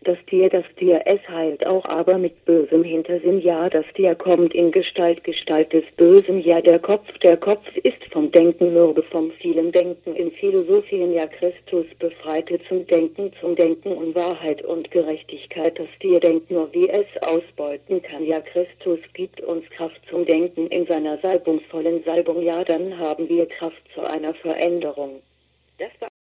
Das Tier, es heilt auch, aber mit bösem Hintersinn. Ja, das Tier kommt in Gestalt des Bösen. Ja, der Kopf ist vom Denken mürbe, vom vielen Denken in Philosophien. Ja, Christus befreite zum Denken und Wahrheit und Gerechtigkeit. Das Tier denkt nur, wie es ausbeuten kann. Ja, Christus gibt uns Kraft zum Denken in seiner salbungsvollen Salbung. Ja, dann haben wir Kraft zu einer Veränderung. Das war